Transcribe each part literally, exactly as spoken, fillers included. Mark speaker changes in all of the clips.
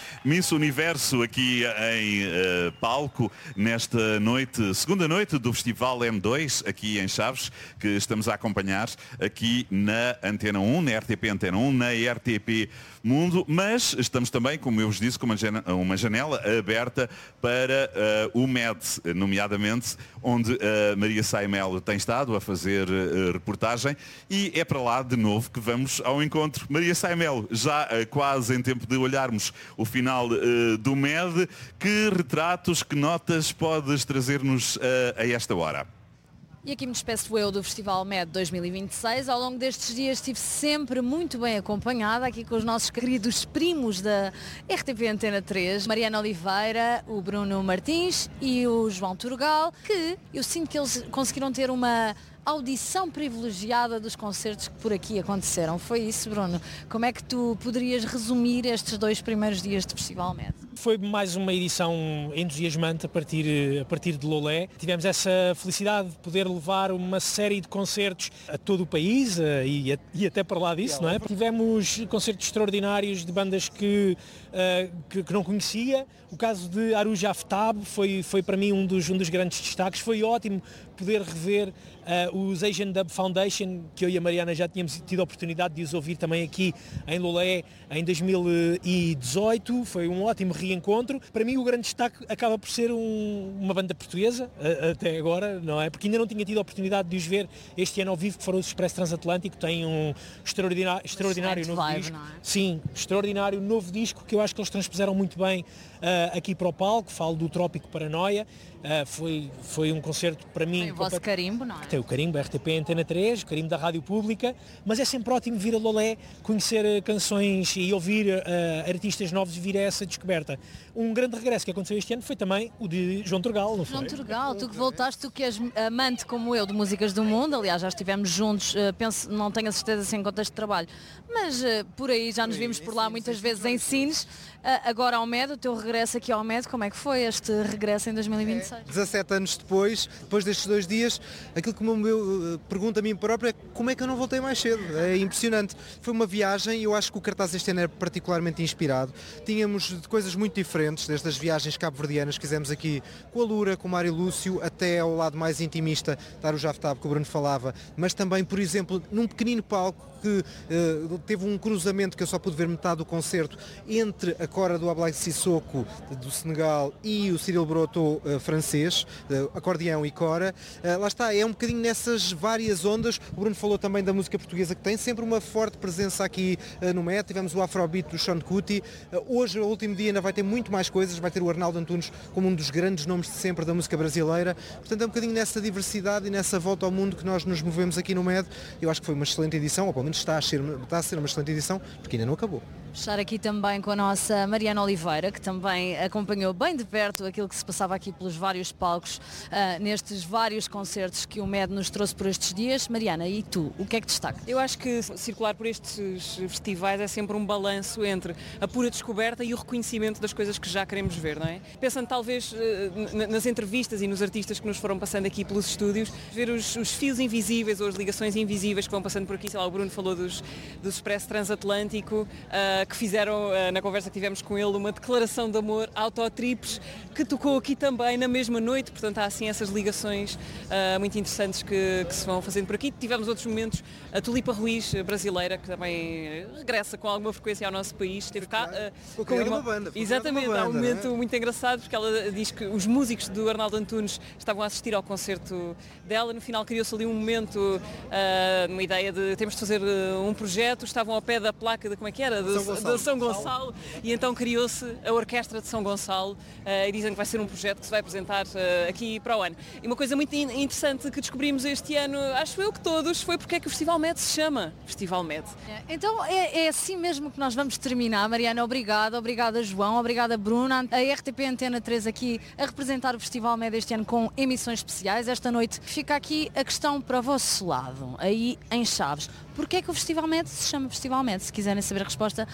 Speaker 1: Miss Universo aqui em uh, palco nesta noite, segunda noite do Festival M dois, aqui em Chaves, que estamos a acompanhar aqui na Antena um, na R T P Antena um, na R T P Mundo, mas estamos também, como eu vos disse, com uma janela, uma janela aberta para uh, o M E D, nomeadamente, onde a Maria Saimelo tem estado a fazer uh, reportagem, e é para lá de novo que vamos ao encontro. Maria Saimelo, já uh, quase em tempo de olharmos o final uh, do M E D, que retratos, que notas podes trazer-nos uh, a esta hora?
Speaker 2: E aqui me despeço eu do Festival M E D dois mil e vinte e seis. Ao longo destes dias estive sempre muito bem acompanhada aqui com os nossos queridos primos da R T P Antena três, Mariana Oliveira, o Bruno Martins e o João Turgal, que eu sinto que eles conseguiram ter uma audição privilegiada dos concertos que por aqui aconteceram. Foi isso, Bruno? Como é que tu poderias resumir estes dois primeiros dias de Festival M E D?
Speaker 3: Foi mais uma edição entusiasmante a partir, a partir de Lolé. Tivemos essa felicidade de poder levar uma série de concertos a todo o país e, e até para lá disso, não é? Tivemos concertos extraordinários de bandas que, uh, que, que não conhecia. O caso de Aruja Aftab foi, foi para mim um dos, um dos grandes destaques. Foi ótimo poder rever uh, os Asian Dub Foundation, que eu e a Mariana já tínhamos tido a oportunidade de os ouvir também aqui em Lolé em dois mil e dezoito. Foi um ótimo reencontro. Para mim o grande destaque acaba por ser um, uma banda portuguesa, a, até agora, não é? Porque ainda não tinha tido a oportunidade de os ver este ano ao vivo, que foram os Expresso Transatlântico. Tem um extraordinário, extraordinário novo
Speaker 2: vibe,
Speaker 3: disco.
Speaker 2: não é?
Speaker 3: Sim, extraordinário novo disco que eu acho que eles transpuseram muito bem uh, aqui para o palco. Falo do Trópico Paranoia. Uh, foi, foi um concerto para mim...
Speaker 2: Tem o vosso carimbo, não é?
Speaker 3: Tem o carimbo, R T P Antena três, o carimbo da Rádio Pública, mas é sempre ótimo vir a Lolé, conhecer uh, canções e ouvir uh, artistas novos e vir a essa descoberta. Um grande regresso que aconteceu este ano foi também o de João Turgal, não foi?
Speaker 2: João Turgal, tu que voltaste, tu que és amante como eu de músicas do mundo, aliás já estivemos juntos, uh, penso, não tenho a certeza se em contexto de trabalho, mas uh, por aí já nos vimos por lá muitas vezes em Sines. Uh, agora ao M E D, o teu regresso aqui ao M E D, como é que foi este regresso em dois mil e vinte e seis?
Speaker 4: dezassete anos depois, depois destes dois dias, aquilo que o meu uh, pergunta a mim próprio é como é que eu não voltei mais cedo? É impressionante. Foi uma viagem e eu acho que o cartaz este ano era particularmente inspirado. Tínhamos coisas muito diferentes, desde as viagens cabo-verdianas que fizemos aqui com a Lura, com o Mário Lúcio, até ao lado mais intimista da Aruja Aftab, que o Bruno falava, mas também, por exemplo, num pequenino palco que uh, teve um cruzamento que eu só pude ver metade do concerto entre a Cora do Ablaye Sissoko do Senegal e o Cyril Broto uh, francês, uh, acordeão e cora. Uh, lá está, é um bocadinho nessas várias ondas. O Bruno falou também da música portuguesa, que tem sempre uma forte presença aqui uh, no M E D. Tivemos o Afrobeat do Sean Kuti. Uh, hoje, o último dia, ainda vai ter muito mais coisas. Vai ter o Arnaldo Antunes como um dos grandes nomes de sempre da música brasileira. Portanto, é um bocadinho nessa diversidade e nessa volta ao mundo que nós nos movemos aqui no M E D. Eu acho que foi uma excelente edição, ou pelo menos está a ser, está a ser uma excelente edição, porque ainda não acabou.
Speaker 2: Fechar aqui também com a nossa Mariana Oliveira, que também acompanhou bem de perto aquilo que se passava aqui pelos vários palcos, uh, nestes vários concertos que o M E D nos trouxe por estes dias. Mariana, e tu, o que é que destaca?
Speaker 5: Eu acho que circular por estes festivais é sempre um balanço entre a pura descoberta e o reconhecimento das coisas que já queremos ver, não é? Pensando talvez uh, nas entrevistas e nos artistas que nos foram passando aqui pelos estúdios, ver os, os fios invisíveis ou as ligações invisíveis que vão passando por aqui. Sei lá, o Bruno falou dos, dos Expresso Transatlântico, uh, que fizeram, na conversa que tivemos com ele, uma declaração de amor Autotrips, que tocou aqui também na mesma noite. Portanto, há assim essas ligações uh, muito interessantes que, que se vão fazendo por aqui. Tivemos outros momentos, a Tulipa Ruiz, brasileira, que também regressa com alguma frequência ao nosso país, esteve cá uh,
Speaker 4: com uma banda.
Speaker 5: Exatamente,
Speaker 4: uma banda,
Speaker 5: há um momento,
Speaker 4: não é?
Speaker 5: muito engraçado, porque ela diz que os músicos do Arnaldo Antunes estavam a assistir ao concerto dela. No final criou-se ali um momento, uh, uma ideia de temos de fazer uh, um projeto, estavam ao pé da placa de, como é que era? De,
Speaker 4: São Gonçalo.
Speaker 5: de São Gonçalo, e então criou-se a Orquestra de São Gonçalo, uh, e dizem que vai ser um projeto que se vai apresentar uh, aqui para o ano. E uma coisa muito in- interessante que descobrimos este ano, acho eu que todos, foi porque é que o Festival M E D se chama Festival M E D.
Speaker 2: É, então é, é assim mesmo que nós vamos terminar. Mariana, obrigada, obrigada João, obrigada Bruna, a R T P Antena três aqui a representar o Festival M E D este ano com emissões especiais. Esta noite fica aqui a questão para o vosso lado, aí em Chaves. Porquê é que o Festival M E D se chama Festival M E D? Se quiserem saber a resposta,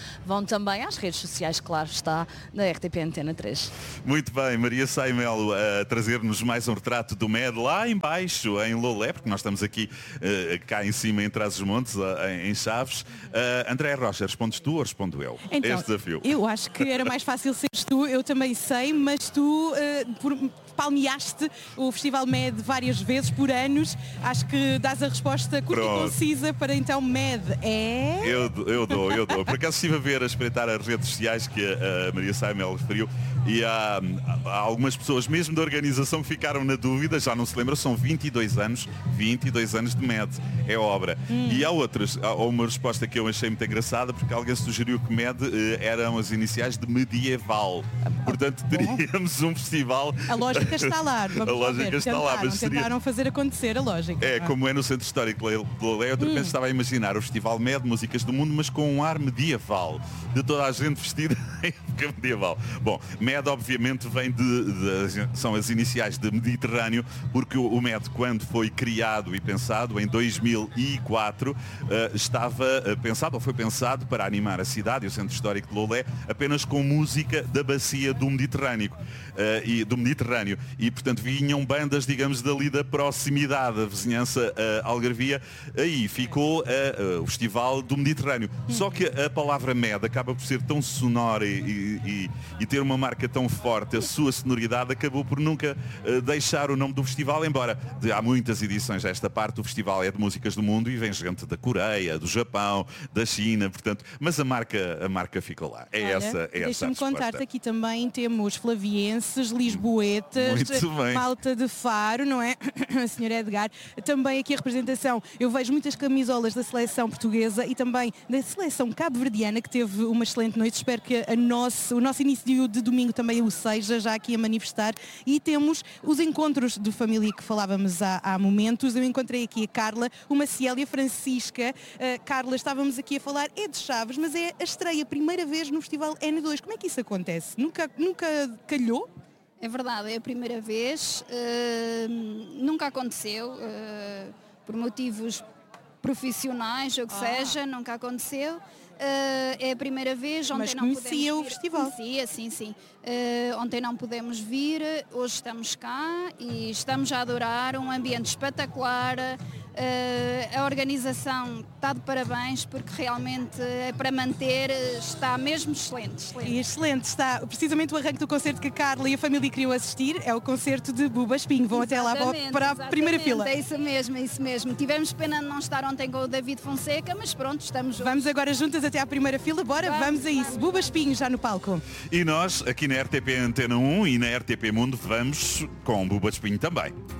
Speaker 2: vão também às redes sociais, claro está, da R T P Antena três.
Speaker 1: Muito bem, Maria Sá e Melo a trazer-nos mais um retrato do M E D lá em baixo, em Lolé, porque nós estamos aqui uh, cá em cima em Trás-os-Montes, uh, em Chaves. Uh, André Rocha, respondes tu ou respondo eu?
Speaker 6: Então,
Speaker 1: este desafio.
Speaker 6: Eu acho que era mais fácil seres tu, eu também sei, mas tu uh, por, palmeaste o Festival M E D várias vezes por anos. Acho que dás a resposta curta
Speaker 1: Pronto.
Speaker 6: e concisa para então M E D é...
Speaker 1: Eu, eu dou, eu dou. Por acaso estive a ver, a espreitar as redes sociais que a, a Maria Sá e Melo referiu e há, há algumas pessoas mesmo da organização que ficaram na dúvida, já não se lembra, são vinte e dois anos, vinte e dois anos de M E D, é obra. Hum. E há outras, há uma resposta que eu achei muito engraçada, porque alguém sugeriu que M E D eh, eram as iniciais de medieval. Portanto, teríamos um festival...
Speaker 6: A lógica está lá. Vamos
Speaker 1: a lógica
Speaker 6: ver.
Speaker 1: está
Speaker 6: tentaram,
Speaker 1: lá. Mas seria...
Speaker 6: tentaram fazer acontecer a lógica.
Speaker 1: É, como é no Centro Histórico de Lolé, eu de repente hum. estava a imaginar o Festival M E D, Músicas do Mundo, mas com um ar medieval. De toda a gente vestida em época medieval. Bom, M E D obviamente vem de, de... são as iniciais de Mediterrâneo, porque o M E D, quando foi criado e pensado, em dois mil e quatro, uh, estava uh, pensado, ou foi pensado, para animar a cidade e o Centro Histórico de Lolé, apenas com música da bacia do Mediterrâneo. Uh, e, do Mediterrâneo. E, portanto, vinham bandas, digamos, dali da proximidade, a vizinhança uh, Algarvia. Aí ficou uh, uh, o Festival do Mediterrâneo. Só que a palavra M E D acaba por ser tão sonora e, e, e ter uma marca tão forte, a sua sonoridade acabou por nunca uh, deixar o nome do festival, embora de, há muitas edições a esta parte, o festival é de músicas do mundo e vem gente da Coreia, do Japão, da China, portanto, mas a marca, a marca ficou lá. É
Speaker 6: Olha,
Speaker 1: essa, é essa
Speaker 6: deixa-me contar-te, aqui também temos flavienses, lisboetas,
Speaker 1: Muito
Speaker 6: malta de Faro, não é? A senhora Edgar. Também aqui a representação, eu vejo muitas camisolas da seleção portuguesa e também da seleção cabo-verdiana, que teve uma excelente noite. Espero que a nosso, o nosso início de domingo também o seja, já aqui a manifestar. E temos os encontros de família que falávamos há, há momentos. Eu encontrei aqui a Carla, uma Célia Francisca. Uh, Carla, estávamos aqui a falar, é de Chaves, mas é a estreia, primeira vez no Festival N dois. Como é que isso acontece? Nunca, nunca calhou?
Speaker 7: É verdade, é a primeira vez, uh, nunca aconteceu, uh, por motivos profissionais ou que ah. seja, nunca aconteceu. Uh, é a primeira vez, ontem
Speaker 6: Mas
Speaker 7: não
Speaker 6: conhecia
Speaker 7: podemos vir.
Speaker 6: o festival.
Speaker 7: Conhecia, sim, sim. Uh, ontem não pudemos vir, hoje estamos cá e estamos a adorar um ambiente espetacular. Uh, a organização está de parabéns porque realmente é para manter, está mesmo excelente, excelente.
Speaker 6: E excelente, está precisamente o arranque do concerto que a Carla e a família queriam assistir, é o concerto de Buba Espinho. Vão
Speaker 7: exatamente,
Speaker 6: até lá para a
Speaker 7: exatamente,
Speaker 6: primeira fila.
Speaker 7: É isso mesmo, é isso mesmo. Tivemos pena de não estar ontem com o David Fonseca, mas pronto, estamos juntos.
Speaker 6: Vamos agora juntas até à primeira fila, bora, vamos, vamos a isso. Vamos. Buba Espinho já no palco.
Speaker 1: E nós, aqui na R T P Antena um e na R T P Mundo, vamos com Buba Espinho também.